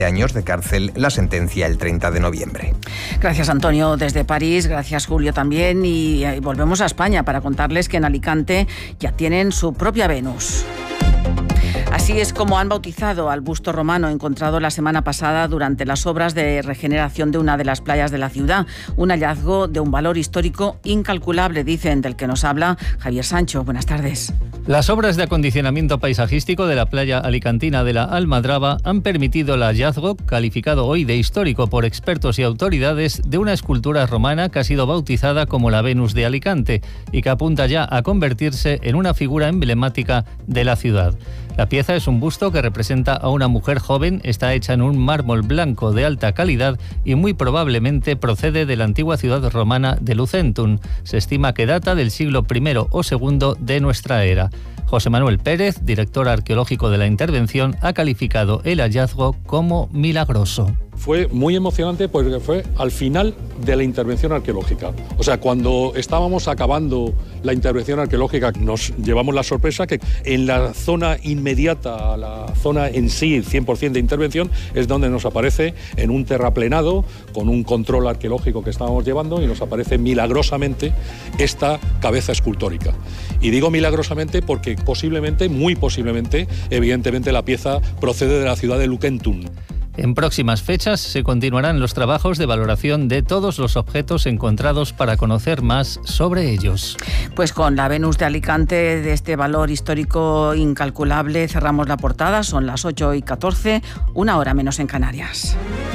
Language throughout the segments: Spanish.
años de cárcel la sentencia el 30 de noviembre. Gracias, Antonio, desde París. Gracias, Julio, también. Y volvemos a España para contarles que en Alicante ya tienen su propia Venus. Así es como han bautizado al busto romano encontrado la semana pasada durante las obras de regeneración de una de las playas de la ciudad. Un hallazgo de un valor histórico incalculable, dicen, del que nos habla Javier Sancho. Buenas tardes. Las obras de acondicionamiento paisajístico de la playa alicantina de la Almadraba han permitido el hallazgo, calificado hoy de histórico por expertos y autoridades, de una escultura romana que ha sido bautizada como la Venus de Alicante y que apunta ya a convertirse en una figura emblemática de la ciudad. La pieza es un busto que representa a una mujer joven, está hecha en un mármol blanco de alta calidad y muy probablemente procede de la antigua ciudad romana de Lucentum. Se estima que data del siglo I o II de nuestra era. José Manuel Pérez, director arqueológico de la intervención, ha calificado el hallazgo como milagroso. Fue muy emocionante porque fue al final de la intervención arqueológica. O sea, cuando estábamos acabando la intervención arqueológica, nos llevamos la sorpresa que en la zona inmediata a la zona en sí, 100% de intervención, es donde nos aparece en un terraplenado, con un control arqueológico que estábamos llevando, y nos aparece milagrosamente esta cabeza escultórica. Y digo milagrosamente porque posiblemente, muy posiblemente, evidentemente la pieza procede de la ciudad de Lucentum. En próximas fechas se continuarán los trabajos de valoración de todos los objetos encontrados para conocer más sobre ellos. Pues con la Venus de Alicante, de este valor histórico incalculable, cerramos la portada. Son las 8:14, 1 hora menos en Canarias.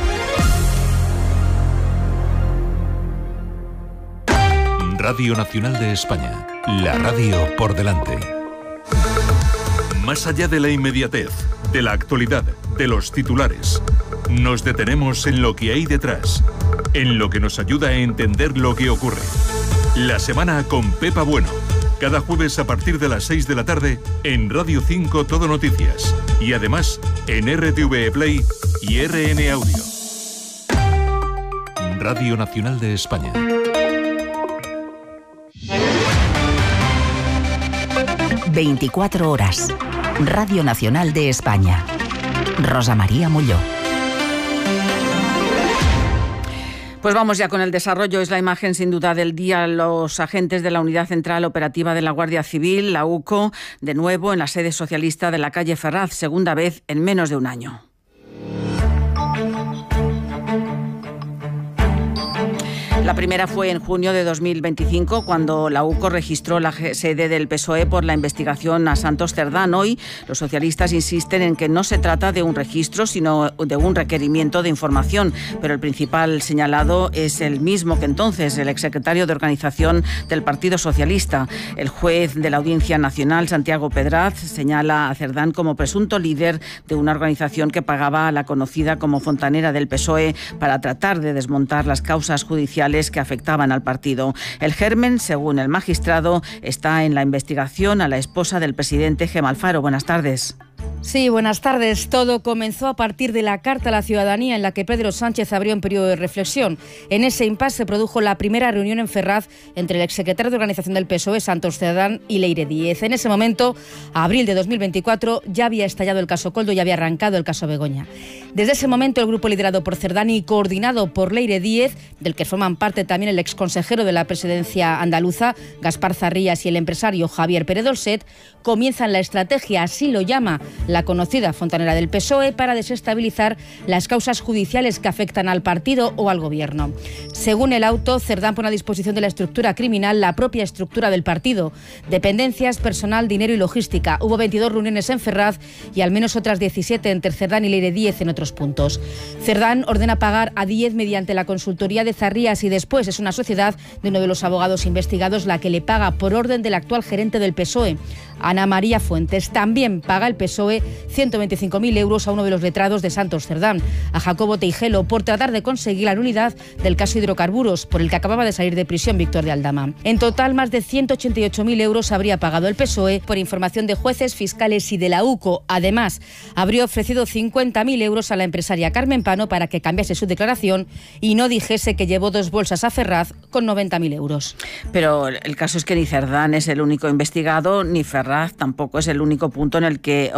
Radio Nacional de España, la radio por delante. Más allá de la inmediatez, de la actualidad, de los titulares, nos detenemos en lo que hay detrás, en lo que nos ayuda a entender lo que ocurre. La semana con Pepa Bueno, cada jueves a partir de las 6 de la tarde en Radio 5 Todo Noticias y además en RTV Play y RN Audio. Radio Nacional de España. ...24 horas... Radio Nacional de España. Rosa María Molló. Pues vamos ya con el desarrollo. Es la imagen sin duda del día. Los agentes de la Unidad Central Operativa de la Guardia Civil, la UCO, de nuevo en la sede socialista de la calle Ferraz, segunda vez en menos de un año. La primera fue en junio de 2025, cuando la UCO registró la sede del PSOE por la investigación a Santos Cerdán. Hoy, los socialistas insisten en que no se trata de un registro, sino de un requerimiento de información. Pero el principal señalado es el mismo que entonces, el exsecretario de Organización del Partido Socialista. El juez de la Audiencia Nacional, Santiago Pedraz, señala a Cerdán como presunto líder de una organización que pagaba a la conocida como Fontanera del PSOE para tratar de desmontar las causas judiciales que afectaban al partido. El germen, según el magistrado, está en la investigación a la esposa del presidente, Gemma Alfaro. Buenas tardes. Sí, buenas tardes. Todo comenzó a partir de la carta a la ciudadanía en la que Pedro Sánchez abrió un periodo de reflexión. En ese impasse se produjo la primera reunión en Ferraz entre el exsecretario de Organización del PSOE, Santos Cerdán, y Leire Díez. En ese momento, abril de 2024, ya había estallado el caso Koldo y había arrancado el caso Begoña. Desde ese momento, el grupo liderado por Cerdán y coordinado por Leire Díez, del que forman parte también el exconsejero de la presidencia andaluza, Gaspar Zarrías, y el empresario Javier Pérez Dolcet, comienzan la estrategia, así lo llama la conocida Fontanera del PSOE, para desestabilizar las causas judiciales que afectan al partido o al gobierno. Según el auto, Cerdán pone a disposición de la estructura criminal la propia estructura del partido: dependencias, personal, dinero y logística. Hubo 22 reuniones en Ferraz y al menos otras 17 entre Cerdán y Leire Díez en otros puntos. Cerdán ordena pagar a Díez mediante la consultoría de Zarrías y después es una sociedad de uno de los abogados investigados la que le paga por orden del actual gerente del PSOE, Ana María Fuentes. También paga el PSOE 125.000 euros a uno de los letrados de Santos Cerdán, a Jacobo Teijelo, por tratar de conseguir la nulidad del caso hidrocarburos, por el que acababa de salir de prisión Víctor de Aldama. En total, más de 188.000 euros habría pagado el PSOE por información de jueces, fiscales y de la UCO. Además, habría ofrecido 50.000 euros a la empresaria Carmen Pano para que cambiase su declaración y no dijese que llevó 2 bolsas a Ferraz con 90.000 euros. Pero el caso es que ni Cerdán es el único investigado, ni Ferraz tampoco es el único punto en el que, o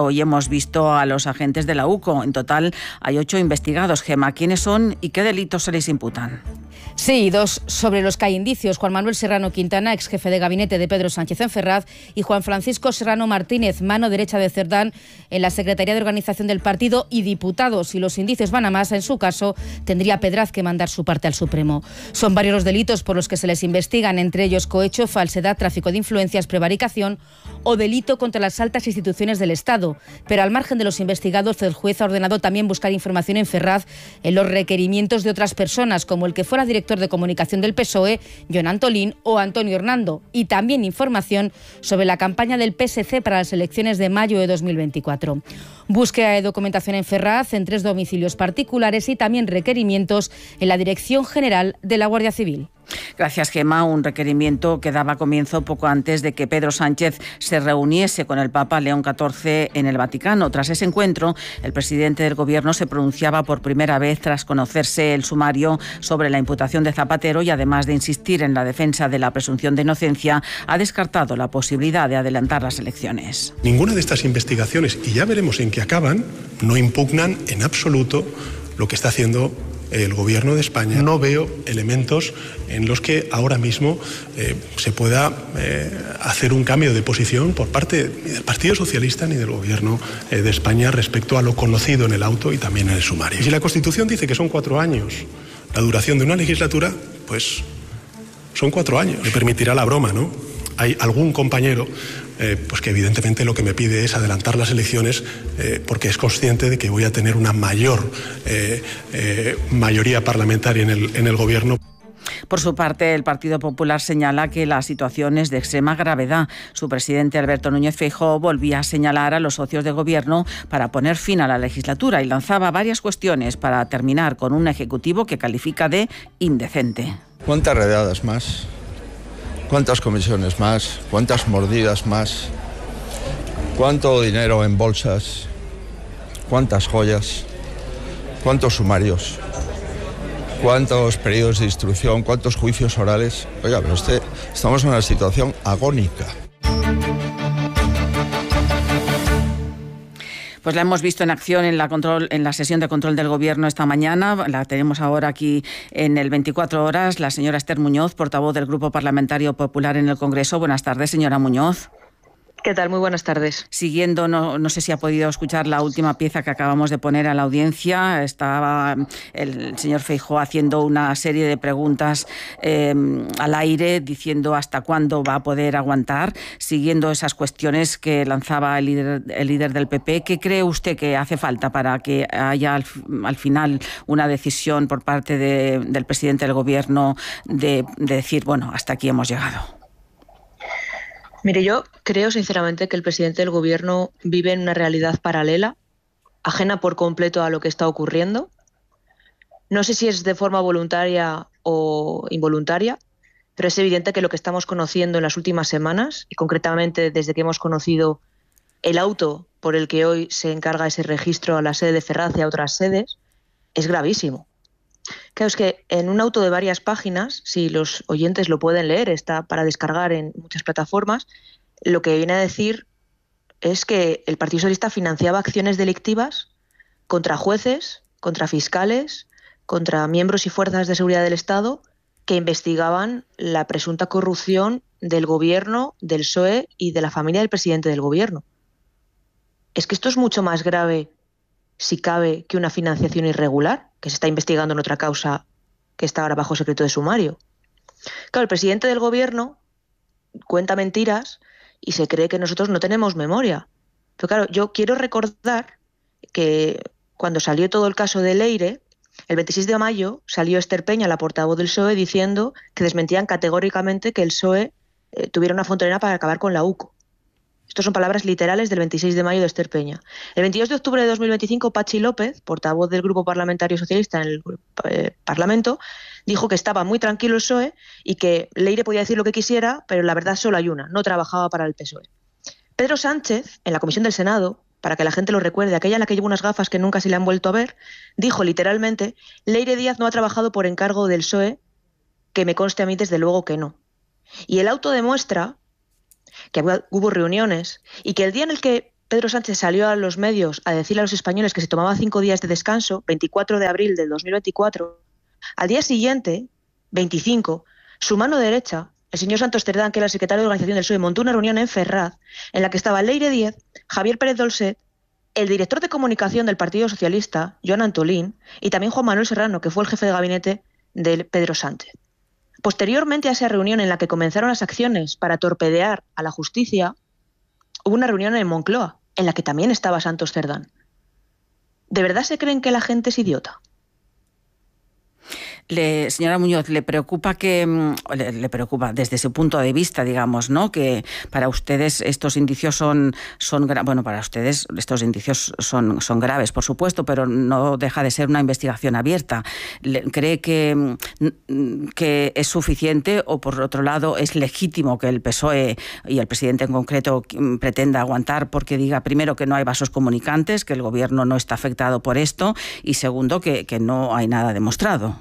hoy hemos visto a los agentes de la UCO. En total hay 8 investigados. Gemma, ¿quiénes son y qué delitos se les imputan? Sí, 2 sobre los que hay indicios. Juan Manuel Serrano Quintana, ex jefe de gabinete de Pedro Sánchez en Ferraz, y Juan Francisco Serrano Martínez, mano derecha de Cerdán en la Secretaría de Organización del partido y diputado. Si los indicios van a más, en su caso, tendría Pedraz que mandar su parte al Supremo. Son varios los delitos por los que se les investigan, entre ellos cohecho, falsedad, tráfico de influencias, prevaricación o delito contra las altas instituciones del Estado. Pero al margen de los investigados, el juez ha ordenado también buscar información en Ferraz en los requerimientos de otras personas, como el que fuera director de comunicación del PSOE, Jon Antolín, o Antonio Hernando, y también información sobre la campaña del PSC para las elecciones de mayo de 2024. Búsqueda de documentación en Ferraz en 3 domicilios particulares y también requerimientos en la Dirección General de la Guardia Civil. Gracias, Gemma. Un requerimiento que daba comienzo poco antes de que Pedro Sánchez se reuniese con el Papa León XIV en el Vaticano. Tras ese encuentro, el presidente del Gobierno se pronunciaba por primera vez tras conocerse el sumario sobre la imputación de Zapatero y, además de insistir en la defensa de la presunción de inocencia, ha descartado la posibilidad de adelantar las elecciones. Ninguna de estas investigaciones, y ya veremos en qué acaban, no impugnan en absoluto lo que está haciendo el Gobierno de España. No veo elementos en los que ahora mismo se pueda hacer un cambio de posición por parte ni del Partido Socialista ni del Gobierno de España respecto a lo conocido en el auto y también en el sumario. Y si la Constitución dice que son 4 años la duración de una legislatura, pues son 4 años. Me permitirá la broma, ¿no? Hay algún compañero pues que evidentemente lo que me pide es adelantar las elecciones porque es consciente de que voy a tener una mayor mayoría parlamentaria en el Gobierno. Por su parte, el Partido Popular señala que la situación es de extrema gravedad. Su presidente, Alberto Núñez Feijóo, volvía a señalar a los socios de gobierno para poner fin a la legislatura y lanzaba varias cuestiones para terminar con un ejecutivo que califica de indecente. ¿Cuántas redadas más? ¿Cuántas comisiones más? ¿Cuántas mordidas más? ¿Cuánto dinero en bolsas? ¿Cuántas joyas? ¿Cuántos sumarios? ¿Cuántos periodos de instrucción? ¿Cuántos juicios orales? Oiga, pero estamos en una situación agónica. Pues la hemos visto en acción en la sesión de control del Gobierno esta mañana. La tenemos ahora aquí en el 24 horas. La señora Esther Muñoz, portavoz del Grupo Parlamentario Popular en el Congreso. Buenas tardes, señora Muñoz. ¿Qué tal? Muy buenas tardes. Siguiendo, no sé si ha podido escuchar la última pieza que acabamos de poner a la audiencia. Estaba el señor Feijóo haciendo una serie de preguntas al aire, diciendo hasta cuándo va a poder aguantar, siguiendo esas cuestiones que lanzaba el líder del PP. ¿Qué cree usted que hace falta para que haya al final una decisión por parte del presidente del Gobierno de decir, bueno, hasta aquí hemos llegado? Mire, yo creo sinceramente que el presidente del Gobierno vive en una realidad paralela, ajena por completo a lo que está ocurriendo. No sé si es de forma voluntaria o involuntaria, pero es evidente que lo que estamos conociendo en las últimas semanas, y concretamente desde que hemos conocido el auto por el que hoy se encarga ese registro a la sede de Ferraz y a otras sedes, es gravísimo. Claro, es que en un auto de varias páginas, si los oyentes lo pueden leer, está para descargar en muchas plataformas, lo que viene a decir es que el Partido Socialista financiaba acciones delictivas contra jueces, contra fiscales, contra miembros y fuerzas de seguridad del Estado que investigaban la presunta corrupción del Gobierno, del PSOE y de la familia del presidente del Gobierno. Es que esto es mucho más grave, si cabe, que una financiación irregular, que se está investigando en otra causa que está ahora bajo secreto de sumario. Claro, el presidente del Gobierno cuenta mentiras y se cree que nosotros no tenemos memoria. Pero claro, yo quiero recordar que cuando salió todo el caso de Leire, el 26 de mayo salió Esther Peña, la portavoz del PSOE, diciendo que desmentían categóricamente que el PSOE tuviera una fontanera para acabar con la UCO. Estas son palabras literales del 26 de mayo de Esther Peña. El 22 de octubre de 2025, Patxi López, portavoz del Grupo Parlamentario Socialista en el Parlamento, dijo que estaba muy tranquilo el PSOE y que Leire podía decir lo que quisiera, pero la verdad solo hay una, no trabajaba para el PSOE. Pedro Sánchez, en la Comisión del Senado, para que la gente lo recuerde, aquella en la que lleva unas gafas que nunca se le han vuelto a ver, dijo literalmente: Leire Díaz no ha trabajado por encargo del PSOE, que me conste a mí desde luego que no. Y el auto demuestra que hubo reuniones y que el día en el que Pedro Sánchez salió a los medios a decirle a los españoles que se tomaba 5 días de descanso, 24 de abril del 2024, al día siguiente, 25, su mano derecha, el señor Santos Cerdán, que era el secretario de organización del PSOE, montó una reunión en Ferraz en la que estaba Leire Díez, Javier Pérez Dolcet, el director de comunicación del Partido Socialista, Joan Antolín, y también Juan Manuel Serrano, que fue el jefe de gabinete de Pedro Sánchez. Posteriormente a esa reunión en la que comenzaron las acciones para torpedear a la justicia, hubo una reunión en Moncloa, en la que también estaba Santos Cerdán. ¿De verdad se creen que la gente es idiota? Señora Muñoz, ¿le preocupa le preocupa desde su punto de vista, digamos, ¿no? Que para ustedes estos indicios para ustedes estos indicios son graves, por supuesto, pero no deja de ser una investigación abierta. ¿Cree que es suficiente o, por otro lado, es legítimo que el PSOE y el presidente en concreto pretenda aguantar porque diga, primero, que no hay vasos comunicantes, que el gobierno no está afectado por esto y, segundo, que no hay nada demostrado?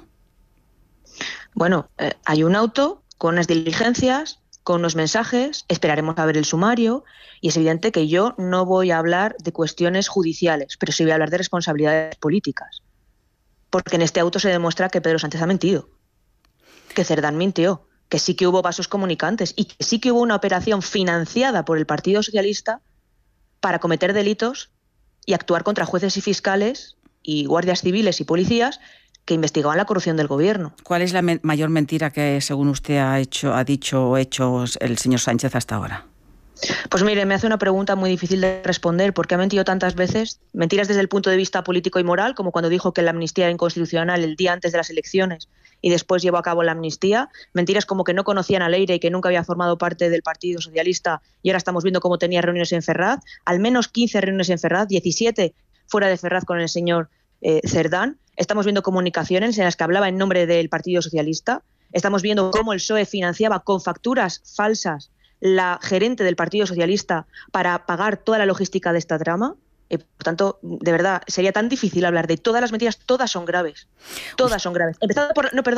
Bueno, hay un auto con unas diligencias, con unos mensajes, esperaremos a ver el sumario y es evidente que yo no voy a hablar de cuestiones judiciales, pero sí voy a hablar de responsabilidades políticas. Porque en este auto se demuestra que Pedro Sánchez ha mentido, que Cerdán mintió, que sí que hubo vasos comunicantes y que sí que hubo una operación financiada por el Partido Socialista para cometer delitos y actuar contra jueces y fiscales y guardias civiles y policías que investigaban la corrupción del gobierno. ¿Cuál es la mayor mentira que, según usted, ha dicho o hecho el señor Sánchez hasta ahora? Pues mire, me hace una pregunta muy difícil de responder, porque ha mentido tantas veces. Mentiras desde el punto de vista político y moral, como cuando dijo que la amnistía era inconstitucional el día antes de las elecciones y después llevó a cabo la amnistía. Mentiras como que no conocían a Leire y que nunca había formado parte del Partido Socialista y ahora estamos viendo cómo tenía reuniones en Ferraz. Al menos 15 reuniones en Ferraz, 17 fuera de Ferraz con el señor Cerdán. Estamos viendo comunicaciones en las que hablaba en nombre del Partido Socialista. Estamos viendo cómo el PSOE financiaba con facturas falsas la gerente del Partido Socialista para pagar toda la logística de esta trama. Por tanto, de verdad, sería tan difícil hablar de todas las mentiras. Todas son graves. Todas son graves. Empezando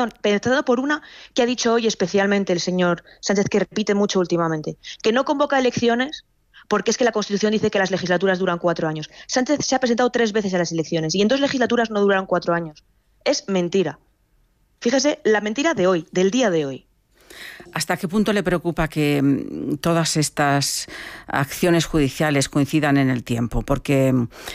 por una que ha dicho hoy especialmente el señor Sánchez, que repite mucho últimamente, que no convoca elecciones porque es que la Constitución dice que las legislaturas duran 4 años. Sánchez se ha presentado 3 veces a las elecciones y en 2 legislaturas no duraron 4 años. Es mentira. Fíjese, la mentira de hoy, del día de hoy. ¿Hasta qué punto le preocupa que todas estas acciones judiciales coincidan en el tiempo? Porque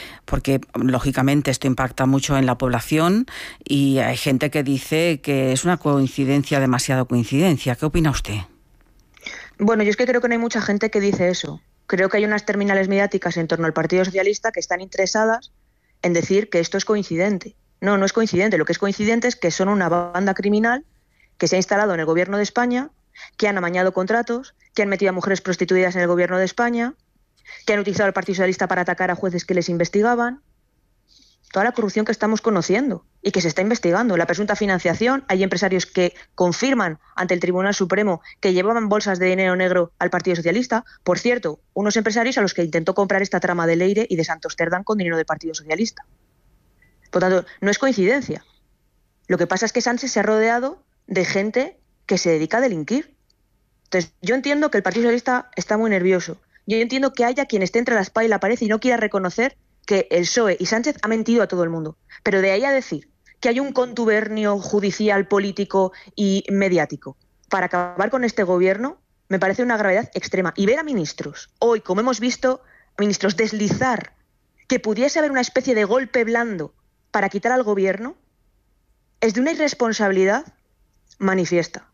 lógicamente esto impacta mucho en la población y hay gente que dice que es una coincidencia, demasiado coincidencia. ¿Qué opina usted? Bueno, yo es que creo que no hay mucha gente que dice eso. Creo que hay unas terminales mediáticas en torno al Partido Socialista que están interesadas en decir que esto es coincidente. No, no es coincidente. Lo que es coincidente es que son una banda criminal que se ha instalado en el gobierno de España, que han amañado contratos, que han metido a mujeres prostituidas en el gobierno de España, que han utilizado al Partido Socialista para atacar a jueces que les investigaban. Toda la corrupción que estamos conociendo y que se está investigando. La presunta financiación. Hay empresarios que confirman ante el Tribunal Supremo que llevaban bolsas de dinero negro al Partido Socialista. Por cierto, unos empresarios a los que intentó comprar esta trama de Leire y de Santos Cerdán con dinero del Partido Socialista. Por tanto, no es coincidencia. Lo que pasa es que Sánchez se ha rodeado de gente que se dedica a delinquir. Entonces, yo entiendo que el Partido Socialista está muy nervioso. Yo entiendo que haya quien esté entre la espada y la pared y no quiera reconocer que el PSOE y Sánchez ha mentido a todo el mundo. Pero de ahí a decir que hay un contubernio judicial, político y mediático para acabar con este gobierno, me parece una gravedad extrema. Y ver a ministros, hoy, como hemos visto, ministros deslizar que pudiese haber una especie de golpe blando para quitar al gobierno, es de una irresponsabilidad manifiesta.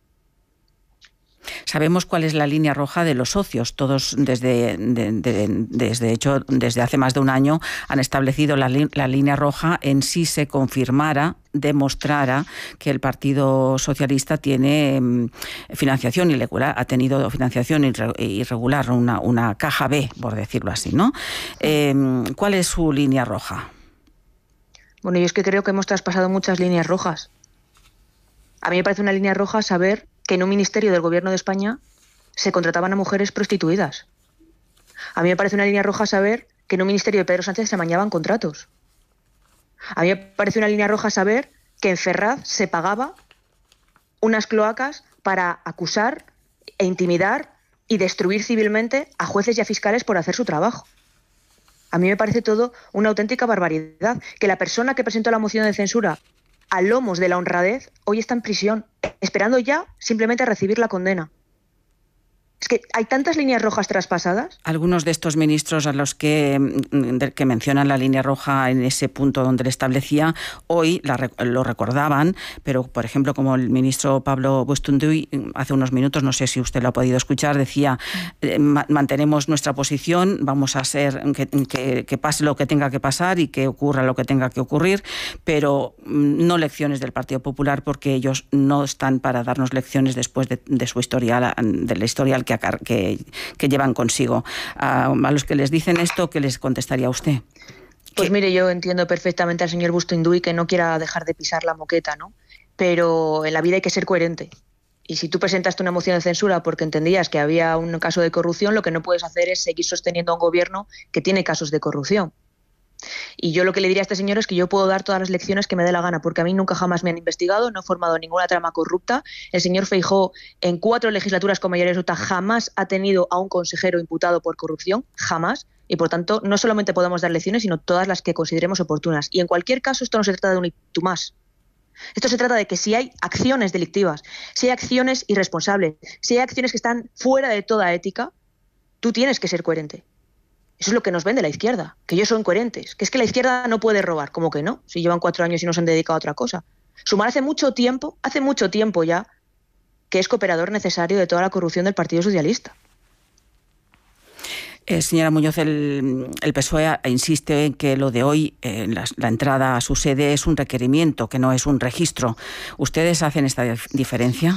Sabemos cuál es la línea roja de los socios. Todos desde hace más de un año han establecido la línea roja en si se confirmara, demostrara que el Partido Socialista tiene financiación irregular, ha tenido financiación irregular, una caja B, por decirlo así, ¿no? ¿Cuál es su línea roja? Bueno, yo es que creo que hemos traspasado muchas líneas rojas. A mí me parece una línea roja saber que en un ministerio del Gobierno de España se contrataban a mujeres prostituidas. A mí me parece una línea roja saber que en un ministerio de Pedro Sánchez se amañaban contratos. A mí me parece una línea roja saber que en Ferraz se pagaba unas cloacas para acusar e intimidar y destruir civilmente a jueces y a fiscales por hacer su trabajo. A mí me parece todo una auténtica barbaridad. Que la persona que presentó la moción de censura a lomos de la honradez hoy está en prisión, esperando ya simplemente a recibir la condena. Es que hay tantas líneas rojas traspasadas. Algunos de estos ministros a los que mencionan la línea roja en ese punto donde le establecía, hoy lo recordaban, pero por ejemplo como el ministro Pablo Bustunduy hace unos minutos, no sé si usted lo ha podido escuchar, decía mantenemos nuestra posición, vamos a hacer que pase lo que tenga que pasar y que ocurra lo que tenga que ocurrir, pero no lecciones del Partido Popular, porque ellos no están para darnos lecciones después de su historial, del historial que llevan consigo. A los que les dicen esto, ¿qué les contestaría usted? Pues mire, yo entiendo perfectamente al señor Bustunduy que no quiera dejar de pisar la moqueta, ¿no? Pero en la vida hay que ser coherente. Y si tú presentaste una moción de censura porque entendías que había un caso de corrupción, lo que no puedes hacer es seguir sosteniendo a un gobierno que tiene casos de corrupción. Y yo lo que le diría a este señor es que yo puedo dar todas las lecciones que me dé la gana, porque a mí nunca jamás me han investigado, no he formado ninguna trama corrupta. El señor Feijóo, en 4 legislaturas con mayoría absoluta, jamás ha tenido a un consejero imputado por corrupción, jamás. Y por tanto, no solamente podemos dar lecciones, sino todas las que consideremos oportunas. Y en cualquier caso, esto no se trata de un y tú más. Esto se trata de que si hay acciones delictivas, si hay acciones irresponsables, si hay acciones que están fuera de toda ética, tú tienes que ser coherente. Eso es lo que nos vende la izquierda, que ellos son coherentes, que es que la izquierda no puede robar, ¿cómo que no? Si llevan 4 años y no se han dedicado a otra cosa. Sumar hace mucho tiempo ya, que es cooperador necesario de toda la corrupción del Partido Socialista. Señora Muñoz, el PSOE insiste en que lo de hoy, la entrada a su sede, es un requerimiento, que no es un registro. ¿Ustedes hacen esta diferencia?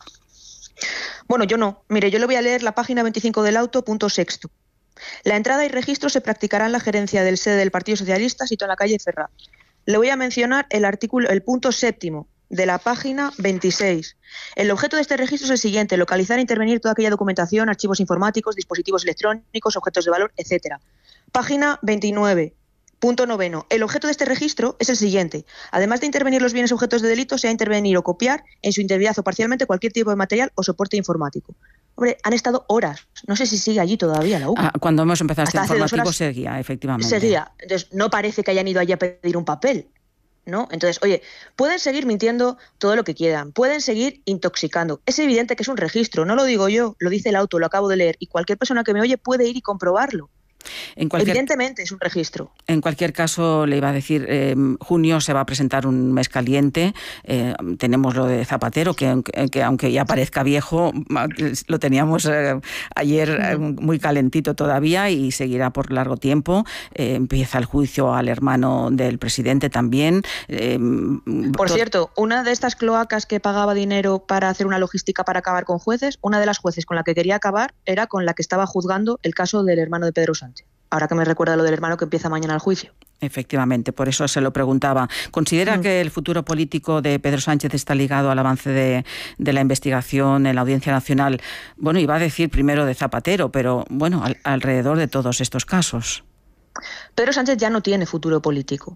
Bueno, yo no. Mire, yo le voy a leer la página 25 del auto, punto 6. La entrada y registro se practicará en la gerencia del sede del Partido Socialista, situado en la calle Ferraz. Le voy a mencionar el punto 7 de la página 26. El objeto de este registro es el siguiente: localizar e intervenir toda aquella documentación, archivos informáticos, dispositivos electrónicos, objetos de valor, etc. Página 29. Punto 9. El objeto de este registro es el siguiente: además de intervenir los bienes objetos de delito, se ha intervenir o copiar en su integridad o parcialmente cualquier tipo de material o soporte informático. Hombre, han estado horas. No sé si sigue allí todavía la UCA. Cuando hemos empezado este informativo seguía, efectivamente. Seguía. Entonces, no parece que hayan ido allí a pedir un papel, ¿no? Entonces, oye, pueden seguir mintiendo todo lo que quieran, pueden seguir intoxicando. Es evidente que es un registro, no lo digo yo, lo dice el auto, lo acabo de leer, y cualquier persona que me oye puede ir y comprobarlo. Evidentemente es un registro. En cualquier caso, le iba a decir, junio se va a presentar un mes caliente. Tenemos lo de Zapatero, que aunque ya parezca viejo, lo teníamos ayer muy calentito todavía y seguirá por largo tiempo. Empieza el juicio al hermano del presidente también. Por cierto, una de estas cloacas que pagaba dinero para hacer una logística para acabar con jueces, una de las jueces con la que quería acabar era con la que estaba juzgando el caso del hermano de Pedro Sánchez. Ahora que me recuerda lo del hermano que empieza mañana el juicio. Efectivamente, por eso se lo preguntaba. ¿Considera que el futuro político de Pedro Sánchez está ligado al avance de la investigación en la Audiencia Nacional? Bueno, iba a decir primero de Zapatero, pero bueno, alrededor de todos estos casos. Pedro Sánchez ya no tiene futuro político.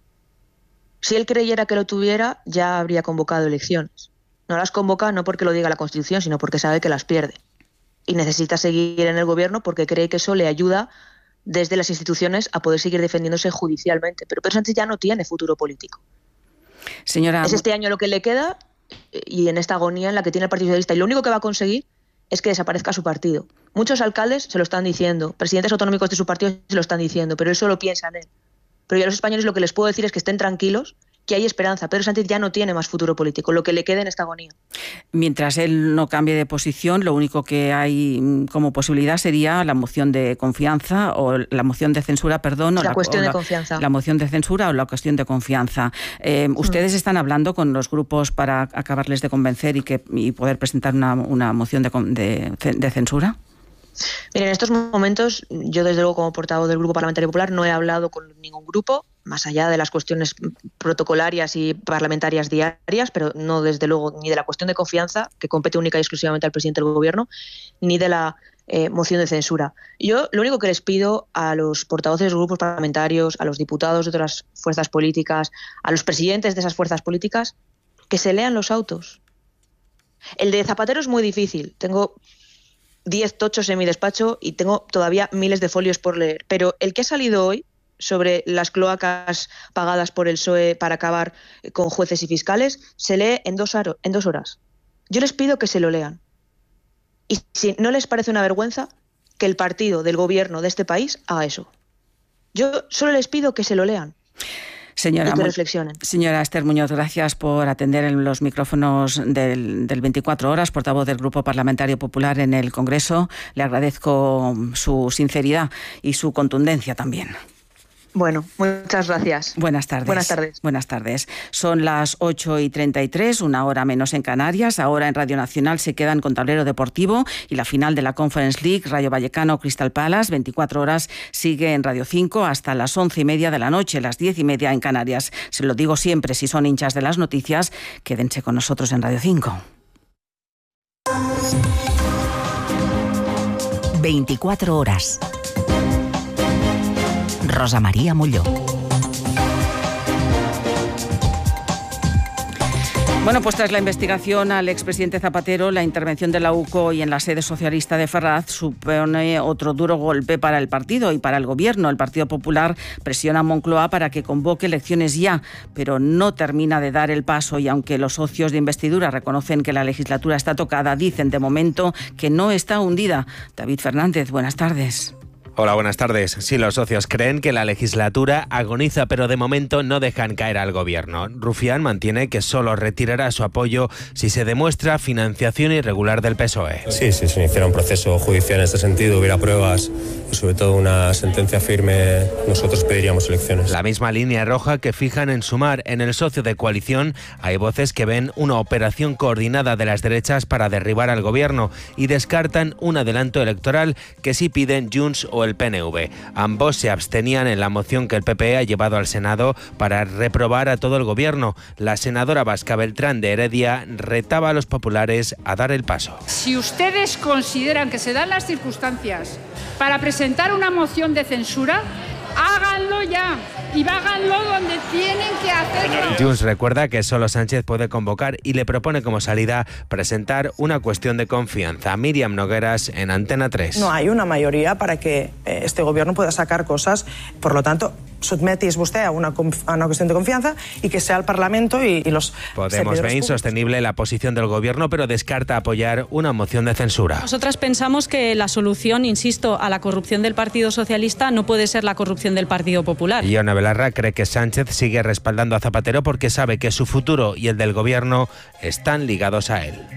Si él creyera que lo tuviera, ya habría convocado elecciones. No las convoca no porque lo diga la Constitución, sino porque sabe que las pierde. Y necesita seguir en el gobierno porque cree que eso le ayuda desde las instituciones a poder seguir defendiéndose judicialmente. Pero Pedro Sánchez ya no tiene futuro político. Señora... Es este año lo que le queda y en esta agonía en la que tiene el Partido Socialista. Y lo único que va a conseguir es que desaparezca su partido. Muchos alcaldes se lo están diciendo, presidentes autonómicos de su partido se lo están diciendo, pero él solo piensa en él. Pero yo a los españoles lo que les puedo decir es que estén tranquilos, que hay esperanza. Pedro Sánchez ya no tiene más futuro político, lo que le queda en esta agonía. Mientras él no cambie de posición, lo único que hay como posibilidad sería la moción de confianza o la moción de censura, perdón. La cuestión de confianza. La moción de censura o la cuestión de confianza. ¿Ustedes están hablando con los grupos para acabarles de convencer y poder presentar una moción de censura? Miren, en estos momentos, yo desde luego como portavoz del Grupo Parlamentario Popular no he hablado con ningún grupo, más allá de las cuestiones protocolarias y parlamentarias diarias, pero no desde luego ni de la cuestión de confianza, que compete única y exclusivamente al presidente del Gobierno, ni de la moción de censura. Yo lo único que les pido a los portavoces de los grupos parlamentarios, a los diputados de otras fuerzas políticas, a los presidentes de esas fuerzas políticas, que se lean los autos. El de Zapatero es muy difícil. Tengo 10 tochos en mi despacho y tengo todavía miles de folios por leer. Pero el que ha salido hoy sobre las cloacas pagadas por el PSOE para acabar con jueces y fiscales se lee en 2 horas. Yo les pido que se lo lean. Y si no les parece una vergüenza, que el partido del gobierno de este país haga eso. Yo solo les pido que se lo lean. Señora, y que reflexionen. Señora Esther Muñoz, gracias por atender en los micrófonos del 24 Horas, portavoz del Grupo Parlamentario Popular en el Congreso. Le agradezco su sinceridad y su contundencia también. Bueno, muchas gracias. Buenas tardes. Buenas tardes. Buenas tardes. Son las 8:33, 1 hora menos en Canarias. Ahora en Radio Nacional se quedan con tablero deportivo y la final de la Conference League, Rayo Vallecano Crystal Palace. 24 horas sigue en Radio 5 hasta las 11:30 de la noche, las 10:30 en Canarias. Se lo digo siempre, si son hinchas de las noticias, quédense con nosotros en Radio 5. 24 horas. Rosa María Molló. Bueno, pues tras la investigación al expresidente Zapatero, la intervención de la UCO y en la sede socialista de Ferraz supone otro duro golpe para el partido y para el gobierno. El Partido Popular presiona a Moncloa para que convoque elecciones ya, pero no termina de dar el paso y aunque los socios de investidura reconocen que la legislatura está tocada, dicen de momento que no está hundida. David Fernández, buenas tardes. Hola, buenas tardes. Sí, los socios creen que la legislatura agoniza, pero de momento no dejan caer al gobierno. Rufián mantiene que solo retirará su apoyo si se demuestra financiación irregular del PSOE. Sí, si se iniciara un proceso judicial en este sentido, hubiera pruebas y sobre todo una sentencia firme, nosotros pediríamos elecciones. La misma línea roja que fijan en Sumar. En el socio de coalición hay voces que ven una operación coordinada de las derechas para derribar al gobierno y descartan un adelanto electoral que sí piden Junts o el PNV. Ambos se abstenían en la moción que el PP ha llevado al Senado para reprobar a todo el gobierno. La senadora vasca Beltrán de Heredia retaba a los populares a dar el paso. Si ustedes consideran que se dan las circunstancias para presentar una moción de censura, háganlo ya y háganlo donde tienen que hacerlo. Junts recuerda que solo Sánchez puede convocar y le propone como salida presentar una cuestión de confianza. Míriam Nogueras en Antena 3. No hay una mayoría para que este gobierno pueda sacar cosas, por lo tanto, sotmetis vostè a una cuestión de confianza y que sea el Parlamento y los... Podemos ve insostenible la posición del gobierno, pero descarta apoyar una moción de censura. Nosotras pensamos que la solución, insisto, a la corrupción del Partido Socialista no puede ser la corrupción del Partido Popular. Y Ione Belarra cree que Sánchez sigue respaldando a Zapatero porque sabe que su futuro y el del gobierno están ligados a él.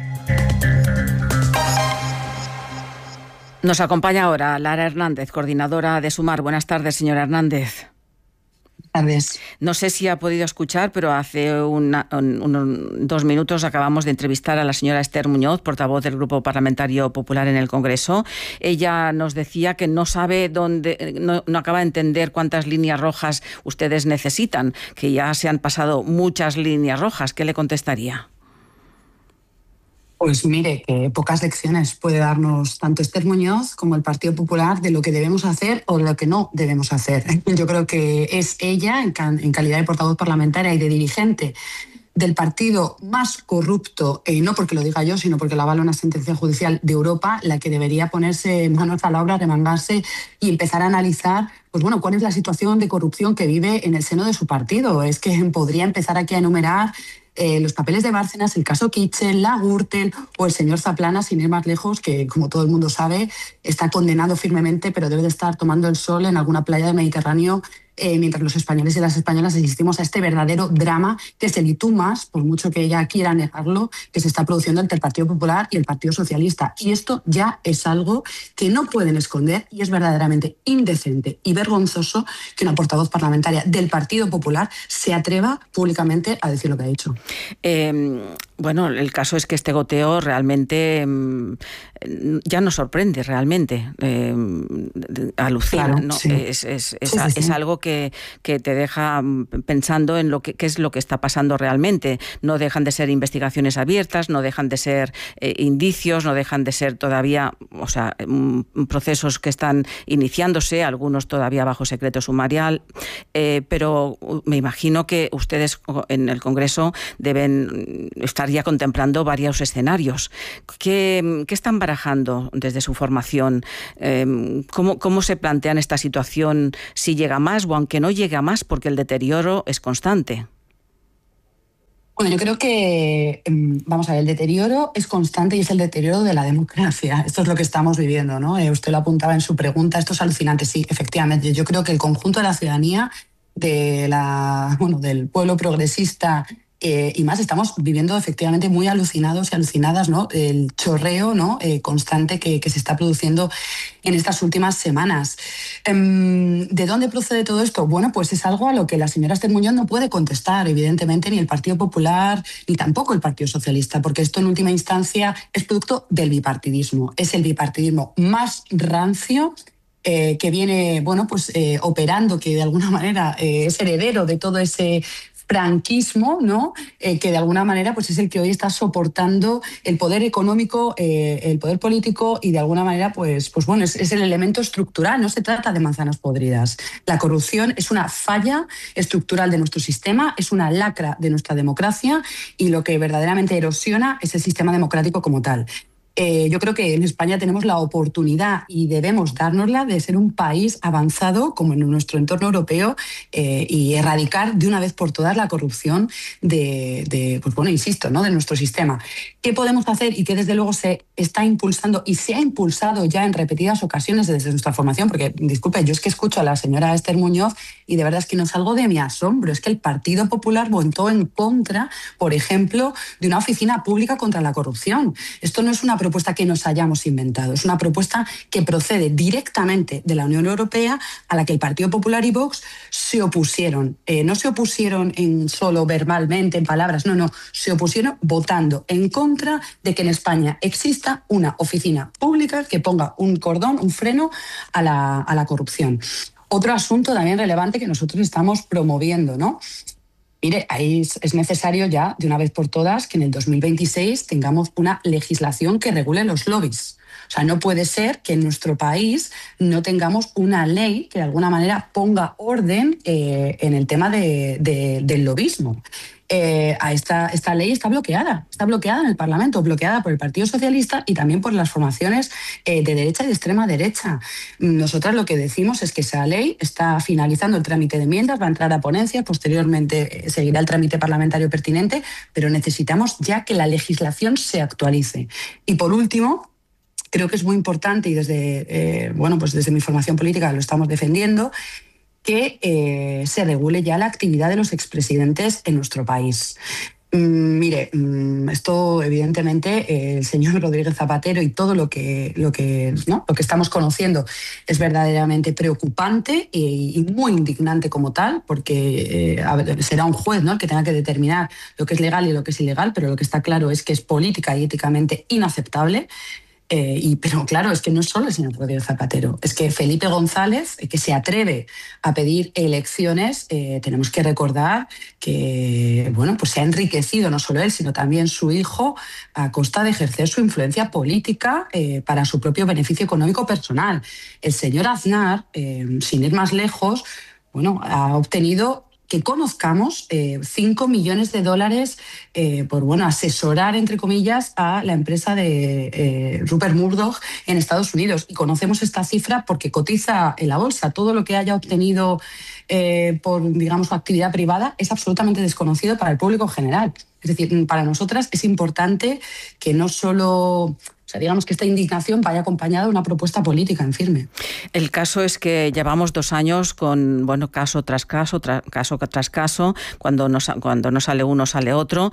Nos acompaña ahora Lara Hernández, coordinadora de Sumar. Buenas tardes, señora Hernández. Tardes. No sé si ha podido escuchar, pero hace 2 minutos acabamos de entrevistar a la señora Esther Muñoz, portavoz del Grupo Parlamentario Popular en el Congreso. Ella nos decía que no sabe dónde, no acaba de entender cuántas líneas rojas ustedes necesitan, que ya se han pasado muchas líneas rojas. ¿Qué le contestaría? Pues mire, que pocas lecciones puede darnos tanto Esther Muñoz como el Partido Popular de lo que debemos hacer o de lo que no debemos hacer. Yo creo que es ella, en calidad de portavoz parlamentaria y de dirigente del partido más corrupto, no porque lo diga yo, sino porque lo avala una sentencia judicial de Europa, la que debería ponerse manos a la obra, remangarse y empezar a analizar pues bueno, cuál es la situación de corrupción que vive en el seno de su partido. Es que podría empezar aquí a enumerar los papeles de Bárcenas, el caso Kitchen, la Gürtel o el señor Zaplana, sin ir más lejos, que como todo el mundo sabe está condenado firmemente, pero debe de estar tomando el sol en alguna playa del Mediterráneo mientras los españoles y las españolas asistimos a este verdadero drama que es el y tú más, por mucho que ella quiera negarlo, que se está produciendo entre el Partido Popular y el Partido Socialista. Y esto ya es algo que no pueden esconder y es verdaderamente indecente y vergonzoso que una portavoz parlamentaria del Partido Popular se atreva públicamente a decir lo que ha dicho. Bueno, el caso es que este goteo realmente ya nos sorprende, realmente. Alucina, claro, ¿no? Sí. Es algo que te deja pensando en qué es lo que está pasando realmente. No dejan de ser investigaciones abiertas, no dejan de ser indicios, no dejan de ser todavía, procesos que están iniciándose, algunos todavía bajo secreto sumarial, pero me imagino que ustedes en el Congreso deben estar estaría contemplando varios escenarios. ¿Qué están barajando desde su formación? ¿Cómo se plantean esta situación si llega a más o aunque no llegue a más, porque el deterioro es constante? Bueno, yo creo que, vamos a ver, el deterioro es constante y es el deterioro de la democracia. Esto es lo que estamos viviendo, ¿no? Usted lo apuntaba en su pregunta, esto es alucinante. Sí, efectivamente, yo creo que el conjunto de la ciudadanía, del pueblo progresista y más, estamos viviendo efectivamente muy alucinados y alucinadas, ¿no? El chorreo, ¿no? Constante que se está produciendo en estas últimas semanas. ¿De dónde procede todo esto? Bueno, pues es algo a lo que la señora Esther Muñoz no puede contestar, evidentemente, ni el Partido Popular, ni tampoco el Partido Socialista, porque esto en última instancia es producto del bipartidismo. Es el bipartidismo más rancio que viene, operando, que de alguna manera es heredero de todo ese franquismo, ¿no? Que de alguna manera pues es el que hoy está soportando el poder económico, el poder político y de alguna manera es el elemento estructural. No se trata de manzanas podridas. La corrupción es una falla estructural de nuestro sistema, es una lacra de nuestra democracia y lo que verdaderamente erosiona es el sistema democrático como tal. Yo creo que en España tenemos la oportunidad y debemos dárnosla de ser un país avanzado como en nuestro entorno europeo y erradicar de una vez por todas la corrupción de nuestro sistema. ¿Qué podemos hacer y qué desde luego se está impulsando y se ha impulsado ya en repetidas ocasiones desde nuestra formación? Porque, disculpe, yo es que escucho a la señora Esther Muñoz y de verdad es que no salgo de mi asombro. Es que el Partido Popular votó en contra, por ejemplo, de una oficina pública contra la corrupción. Esto no es una propuesta que nos hayamos inventado, es una propuesta que procede directamente de la Unión Europea, a la que el Partido Popular y Vox se opusieron. No se opusieron solo verbalmente, en palabras, no, se opusieron votando en contra de que en España exista una oficina pública que ponga un cordón, un freno a la corrupción. Otro asunto también relevante que nosotros estamos promoviendo, ¿no? Mire, ahí es necesario ya, de una vez por todas, que en el 2026 tengamos una legislación que regule los lobbies. O sea, no puede ser que en nuestro país no tengamos una ley que de alguna manera ponga orden en el tema del lobismo. Esta ley está bloqueada en el Parlamento, bloqueada por el Partido Socialista y también por las formaciones de derecha y de extrema derecha. Nosotras lo que decimos es que esa ley está finalizando el trámite de enmiendas, va a entrar a ponencias, posteriormente seguirá el trámite parlamentario pertinente, pero necesitamos ya que la legislación se actualice. Y por último, creo que es muy importante y desde mi formación política lo estamos defendiendo, que se regule ya la actividad de los expresidentes en nuestro país. Esto evidentemente el señor Rodríguez Zapatero y todo lo que estamos conociendo es verdaderamente preocupante y muy indignante como tal, porque será un juez, ¿no?, el que tenga que determinar lo que es legal y lo que es ilegal, pero lo que está claro es que es política y éticamente inaceptable. Pero claro, es que no es solo el señor Rodríguez Zapatero, es que Felipe González, que se atreve a pedir elecciones, tenemos que recordar que se ha enriquecido no solo él, sino también su hijo a costa de ejercer su influencia política para su propio beneficio económico personal. El señor Aznar, sin ir más lejos, ha obtenido que conozcamos $5 millones por asesorar, entre comillas, a la empresa de Rupert Murdoch en Estados Unidos. Y conocemos esta cifra porque cotiza en la bolsa. Todo lo que haya obtenido por su actividad privada es absolutamente desconocido para el público general. Es decir, para nosotras es importante que no solo... que esta indignación vaya acompañada de una propuesta política en firme. El caso es que llevamos 2 años con caso tras caso, caso tras caso, cuando no sale uno sale otro,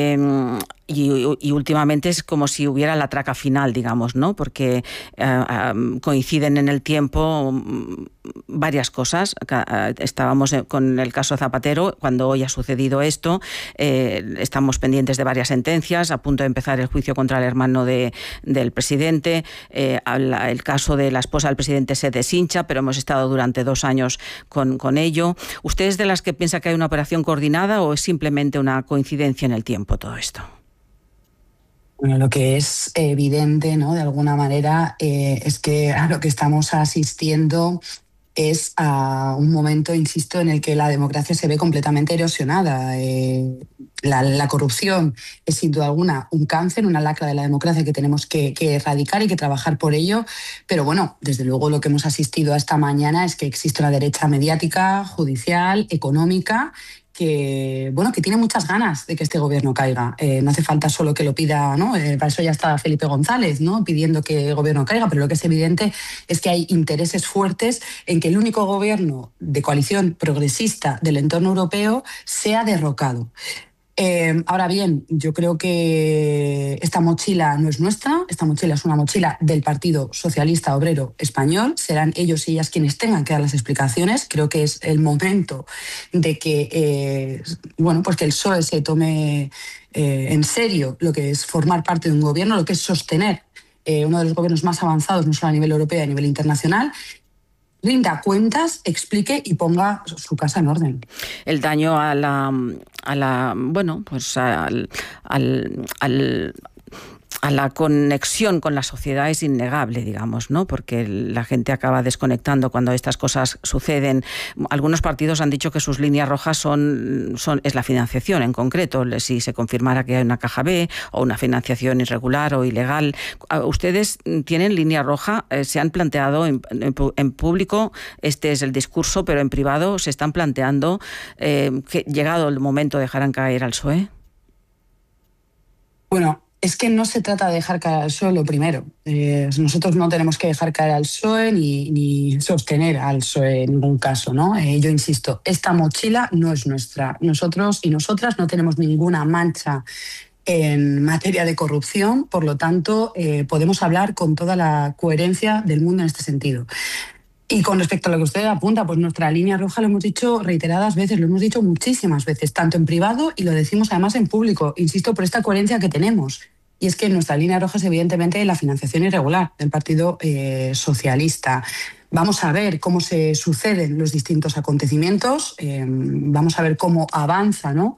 y últimamente es como si hubiera la traca final, digamos, ¿no? Porque coinciden en el tiempo varias cosas. Estábamos con el caso Zapatero cuando hoy ha sucedido esto. Estamos pendientes de varias sentencias, a punto de empezar el juicio contra el hermano del presidente. El caso de la esposa del presidente se deshincha, pero hemos estado durante 2 años con ello. ¿Usted es de las que piensa que hay una operación coordinada o es simplemente una coincidencia en el tiempo todo esto? Bueno, lo que es evidente, ¿no?, de alguna manera, es que a lo que estamos asistiendo es a un momento, insisto, en el que la democracia se ve completamente erosionada. La corrupción es sin duda alguna un cáncer, una lacra de la democracia que tenemos que erradicar y que trabajar por ello. Pero bueno, desde luego lo que hemos asistido a esta mañana es que existe una derecha mediática, judicial, económica, que tiene muchas ganas de que este gobierno caiga. No hace falta solo que lo pida, ¿no? Para eso ya está Felipe González, ¿no?, pidiendo que el gobierno caiga, pero lo que es evidente es que hay intereses fuertes en que el único gobierno de coalición progresista del entorno europeo sea derrocado. Ahora bien, yo creo que esta mochila no es nuestra, esta mochila es una mochila del Partido Socialista Obrero Español. Serán ellos y ellas quienes tengan que dar las explicaciones. Creo que es el momento de que, que el PSOE se tome en serio lo que es formar parte de un gobierno, lo que es sostener uno de los gobiernos más avanzados, no solo a nivel europeo, a nivel internacional. Rinda cuentas, explique y ponga su casa en orden. El daño a la conexión con la sociedad es innegable, digamos, ¿no? Porque la gente acaba desconectando cuando estas cosas suceden. Algunos partidos han dicho que sus líneas rojas es la financiación en concreto, si se confirmara que hay una caja B o una financiación irregular o ilegal. ¿Ustedes tienen línea roja? ¿Se han planteado en público? Este es el discurso, pero en privado se están planteando que llegado el momento dejarán caer al PSOE. Bueno, es que no se trata de dejar caer al PSOE lo primero. Nosotros no tenemos que dejar caer al PSOE ni sostener al PSOE en ningún caso, ¿no? Yo insisto, esta mochila no es nuestra. Nosotros y nosotras no tenemos ninguna mancha en materia de corrupción, por lo tanto, podemos hablar con toda la coherencia del mundo en este sentido. Y con respecto a lo que usted apunta, pues nuestra línea roja lo hemos dicho reiteradas veces, lo hemos dicho muchísimas veces, tanto en privado y lo decimos además en público, insisto, por esta coherencia que tenemos. Y es que nuestra línea roja es evidentemente la financiación irregular del Partido Socialista. Vamos a ver cómo se suceden los distintos acontecimientos, vamos a ver cómo avanza, ¿no?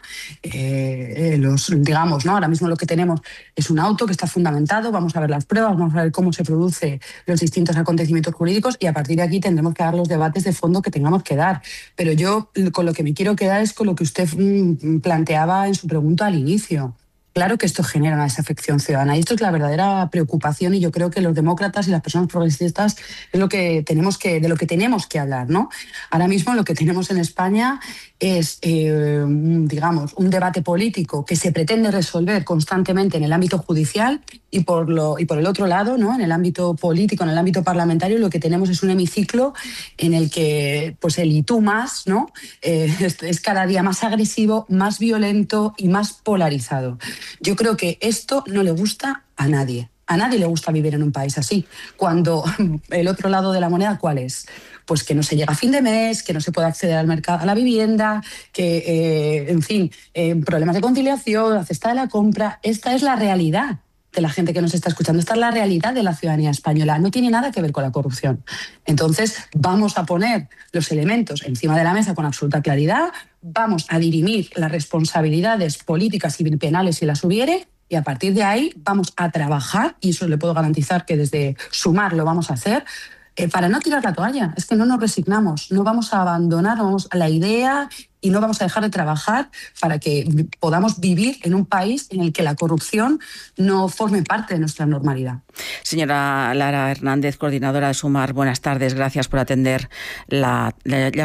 ¿no? Ahora mismo lo que tenemos es un auto que está fundamentado, vamos a ver las pruebas, vamos a ver cómo se producen los distintos acontecimientos jurídicos y a partir de aquí tendremos que dar los debates de fondo que tengamos que dar. Pero yo con lo que me quiero quedar es con lo que usted planteaba en su pregunta al inicio. Claro que esto genera una desafección ciudadana y esto es la verdadera preocupación y yo creo que los demócratas y las personas progresistas es de lo que tenemos que hablar, ¿no? Ahora mismo lo que tenemos en España es, un debate político que se pretende resolver constantemente en el ámbito judicial y por el otro lado, ¿no?, en el ámbito político, en el ámbito parlamentario, lo que tenemos es un hemiciclo en el que pues el y tú más, ¿no?, es cada día más agresivo, más violento y más polarizado. Yo creo que esto no le gusta a nadie. A nadie le gusta vivir en un país así. Cuando el otro lado de la moneda, ¿cuál es? Pues que no se llega a fin de mes, que no se puede acceder al mercado, a la vivienda, que, problemas de conciliación, la cesta de la compra. Esta es la realidad de la gente que nos está escuchando. Esta es la realidad de la ciudadanía española. No tiene nada que ver con la corrupción. Entonces, vamos a poner los elementos encima de la mesa con absoluta claridad, vamos a dirimir las responsabilidades políticas y penales si las hubiere, y a partir de ahí vamos a trabajar, y eso le puedo garantizar que desde Sumar lo vamos a hacer, para no tirar la toalla. Es que no nos resignamos, no vamos a abandonar la idea y no vamos a dejar de trabajar para que podamos vivir en un país en el que la corrupción no forme parte de nuestra normalidad. Señora Lara Hernández, coordinadora de Sumar, buenas tardes. Gracias por atender la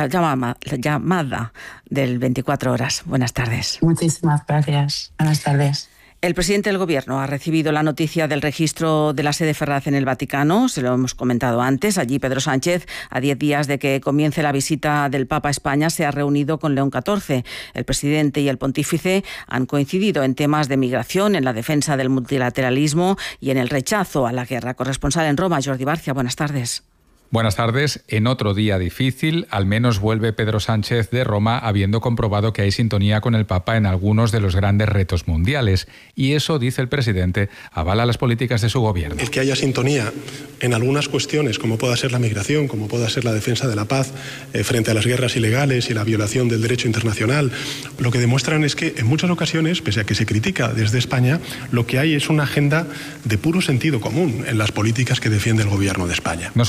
llamada del 24 horas. Buenas tardes. Muchísimas gracias. Buenas tardes. El presidente del Gobierno ha recibido la noticia del registro de la sede Ferraz en el Vaticano, se lo hemos comentado antes. Allí Pedro Sánchez, a 10 días de que comience la visita del Papa a España, se ha reunido con León XIV. El presidente y el pontífice han coincidido en temas de migración, en la defensa del multilateralismo y en el rechazo a la guerra. Corresponsal en Roma, Jordi Barcia, buenas tardes. Buenas tardes. En otro día difícil, al menos vuelve Pedro Sánchez de Roma habiendo comprobado que hay sintonía con el Papa en algunos de los grandes retos mundiales. Y eso, dice el presidente, avala las políticas de su gobierno. El que haya sintonía en algunas cuestiones, como pueda ser la migración, como pueda ser la defensa de la paz frente a las guerras ilegales y la violación del derecho internacional, lo que demuestran es que en muchas ocasiones, pese a que se critica desde España, lo que hay es una agenda de puro sentido común en las políticas que defiende el gobierno de España. No solo en migración,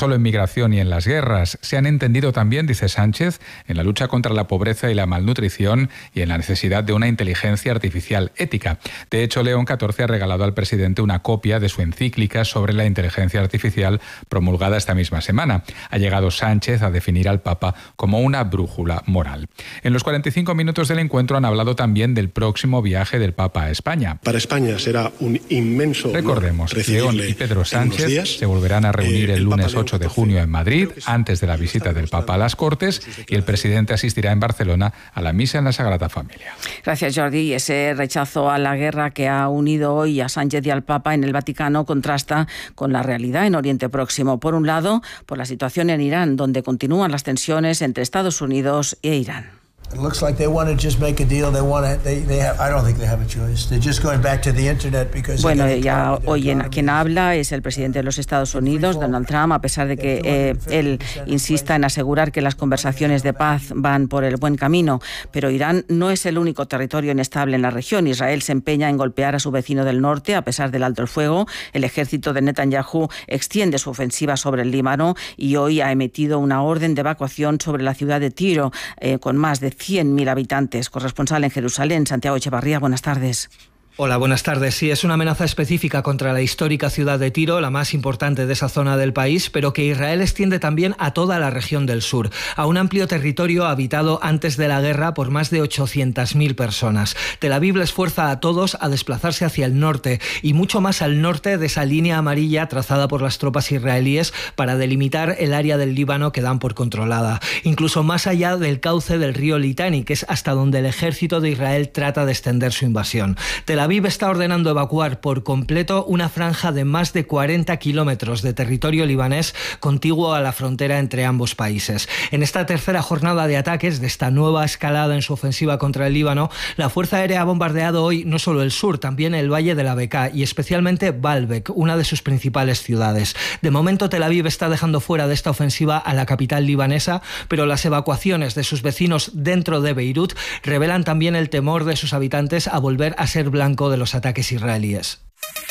educación y en las guerras. Se han entendido también, dice Sánchez, en la lucha contra la pobreza y la malnutrición y en la necesidad de una inteligencia artificial ética. De hecho, León XIV ha regalado al presidente una copia de su encíclica sobre la inteligencia artificial promulgada esta misma semana. Ha llegado Sánchez a definir al Papa como una brújula moral. En los 45 minutos del encuentro han hablado también del próximo viaje del Papa a España. Para España será un inmenso honor. Recordemos, León y Pedro Sánchez se volverán a reunir el lunes 8 de junio en Madrid, antes de la visita del Papa a las Cortes, y el presidente asistirá en Barcelona a la misa en la Sagrada Familia. Gracias, Jordi. Y ese rechazo a la guerra que ha unido hoy a Sánchez y al Papa en el Vaticano contrasta con la realidad en Oriente Próximo. Por un lado, por la situación en Irán, donde continúan las tensiones entre Estados Unidos e Irán. It looks like they want to just make a deal. They have, I don't think they have a choice. They're just going back to the internet because. Bueno, ya hoy quien habla es el presidente de los Estados Unidos, Donald Trump, a pesar de que él insista en asegurar que las conversaciones de paz van por el buen camino. Pero Irán no es el único territorio inestable en la región. Israel se empeña en golpear a su vecino del norte, a pesar del alto el fuego. El ejército de Netanyahu extiende su ofensiva sobre el Líbano y hoy ha emitido una orden de evacuación sobre la ciudad de Tiro, con más de 100.000 habitantes. Corresponsal en Jerusalén, Santiago Echevarría, buenas tardes. Hola, buenas tardes. Sí, es una amenaza específica contra la histórica ciudad de Tiro, la más importante de esa zona del país, pero que Israel extiende también a toda la región del sur, a un amplio territorio habitado antes de la guerra por más de 800.000 personas. Tel Aviv les fuerza a todos a desplazarse hacia el norte y mucho más al norte de esa línea amarilla trazada por las tropas israelíes para delimitar el área del Líbano que dan por controlada. Incluso más allá del cauce del río Litani, que es hasta donde el ejército de Israel trata de extender su invasión. Tel Aviv está ordenando evacuar por completo una franja de más de 40 kilómetros de territorio libanés contiguo a la frontera entre ambos países. En esta tercera jornada de ataques de esta nueva escalada en su ofensiva contra el Líbano, la Fuerza Aérea ha bombardeado hoy no solo el sur, también el valle de la Bekaa y especialmente Baalbek, una de sus principales ciudades. De momento, Tel Aviv está dejando fuera de esta ofensiva a la capital libanesa, pero las evacuaciones de sus vecinos dentro de Beirut revelan también el temor de sus habitantes a volver a ser blanco de los ataques israelíes.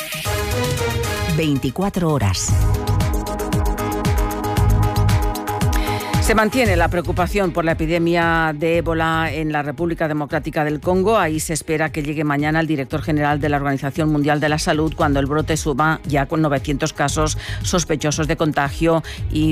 24 horas. Se mantiene la preocupación por la epidemia de ébola en la República Democrática del Congo. Ahí se espera que llegue mañana el director general de la Organización Mundial de la Salud cuando el brote suba ya con 900 casos sospechosos de contagio y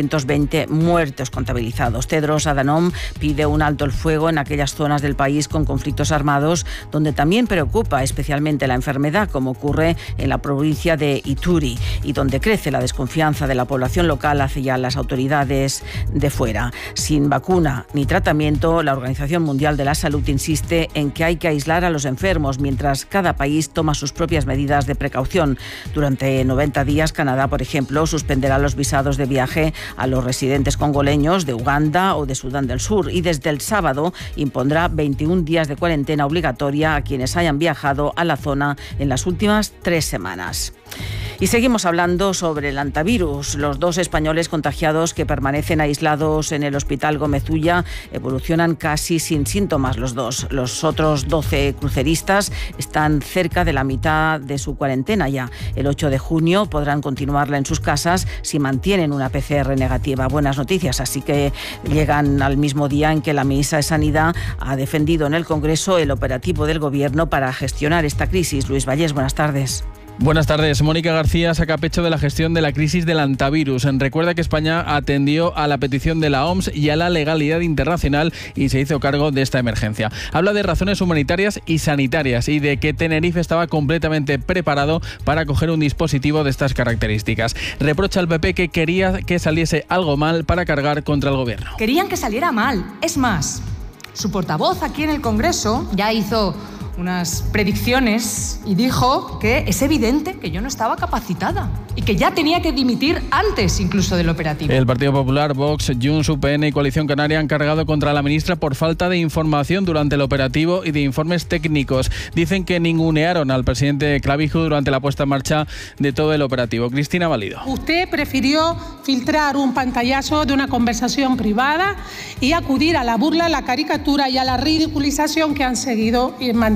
220 muertos contabilizados. Tedros Adhanom pide un alto el fuego en aquellas zonas del país con conflictos armados donde también preocupa especialmente la enfermedad, como ocurre en la provincia de Ituri y donde crece la desconfianza de la población local hacia las autoridades de fuera. Sin vacuna ni tratamiento, la Organización Mundial de la Salud insiste en que hay que aislar a los enfermos mientras cada país toma sus propias medidas de precaución. Durante 90 días, Canadá, por ejemplo, suspenderá los visados de viaje a los residentes congoleños de Uganda o de Sudán del Sur y desde el sábado impondrá 21 días de cuarentena obligatoria a quienes hayan viajado a la zona en las últimas 3 semanas. Y seguimos hablando sobre el hantavirus. Los 2 españoles contagiados que permanecen aislados en el Hospital Gómez Ulla evolucionan casi sin síntomas los 2. Los otros 12 cruceristas están cerca de la mitad de su cuarentena ya. El 8 de junio podrán continuarla en sus casas si mantienen una PCR negativa. Buenas noticias, así que llegan al mismo día en que la ministra de Sanidad ha defendido en el Congreso el operativo del Gobierno para gestionar esta crisis. Luis Vallés, buenas tardes. Buenas tardes. Mónica García saca pecho de la gestión de la crisis del hantavirus. Recuerda que España atendió a la petición de la OMS y a la legalidad internacional y se hizo cargo de esta emergencia. Habla de razones humanitarias y sanitarias y de que Tenerife estaba completamente preparado para acoger un dispositivo de estas características. Reprocha al PP que quería que saliese algo mal para cargar contra el Gobierno. Querían que saliera mal. Es más, su portavoz aquí en el Congreso ya hizo unas predicciones y dijo que es evidente que yo no estaba capacitada y que ya tenía que dimitir antes incluso del operativo. El Partido Popular, Vox, Junts, UPN y Coalición Canaria han cargado contra la ministra por falta de información durante el operativo y de informes técnicos. Dicen que ningunearon al presidente Clavijo durante la puesta en marcha de todo el operativo. Cristina Valido. Usted prefirió filtrar un pantallazo de una conversación privada y acudir a la burla, la caricatura y a la ridiculización que han seguido manteniendo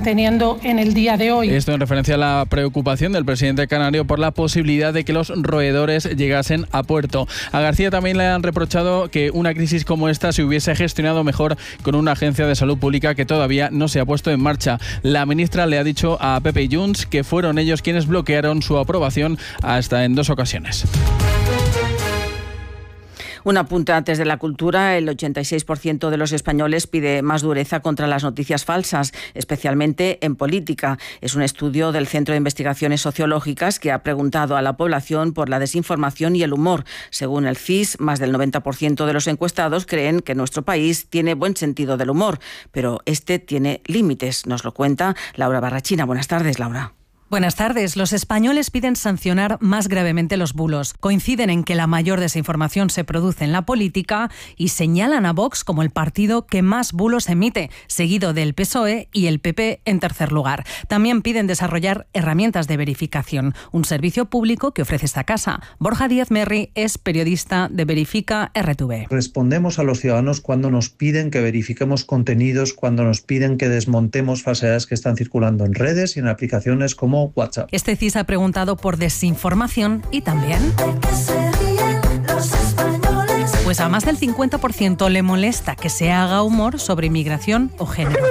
teniendo en el día de hoy. Esto en referencia a la preocupación del presidente canario por la posibilidad de que los roedores llegasen a puerto. A García también le han reprochado que una crisis como esta se hubiese gestionado mejor con una agencia de salud pública que todavía no se ha puesto en marcha. La ministra le ha dicho a Pepe y Junts que fueron ellos quienes bloquearon su aprobación hasta en 2 ocasiones. Un apunte antes de la cultura. El 86% de los españoles pide más dureza contra las noticias falsas, especialmente en política. Es un estudio del Centro de Investigaciones Sociológicas que ha preguntado a la población por la desinformación y el humor. Según el CIS, más del 90% de los encuestados creen que nuestro país tiene buen sentido del humor, pero este tiene límites. Nos lo cuenta Laura Barrachina. Buenas tardes, Laura. Buenas tardes. Los españoles piden sancionar más gravemente los bulos. Coinciden en que la mayor desinformación se produce en la política y señalan a Vox como el partido que más bulos emite, seguido del PSOE y el PP en tercer lugar. También piden desarrollar herramientas de verificación, un servicio público que ofrece esta casa. Borja Díaz Merri es periodista de Verifica RTV. Respondemos a los ciudadanos cuando nos piden que verifiquemos contenidos, cuando nos piden que desmontemos falsedades que están circulando en redes y en aplicaciones como WhatsApp. Este CIS ha preguntado por desinformación y también... Pues a más del 50% le molesta que se haga humor sobre inmigración o género.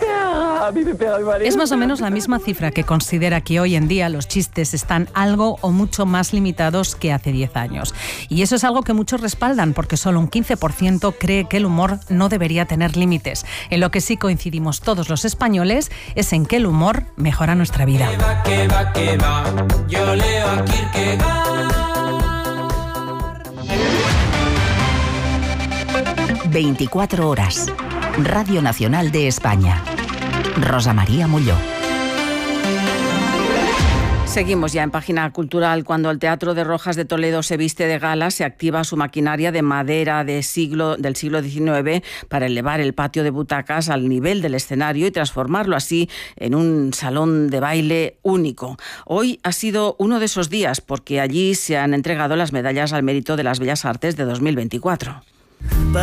Es más o menos la misma cifra que considera que hoy en día los chistes están algo o mucho más limitados que hace 10 años. Y eso es algo que muchos respaldan porque solo un 15% cree que el humor no debería tener límites. En lo que sí coincidimos todos los españoles es en que el humor mejora nuestra vida. Que va. Yo leo a Kierkegaard. 24 horas. Radio Nacional de España. Rosa María Molló. Seguimos ya en Página Cultural. Cuando el Teatro de Rojas de Toledo se viste de gala, se activa su maquinaria de madera del siglo XIX para elevar el patio de butacas al nivel del escenario y transformarlo así en un salón de baile único. Hoy ha sido uno de esos días porque allí se han entregado las medallas al mérito de las Bellas Artes de 2024.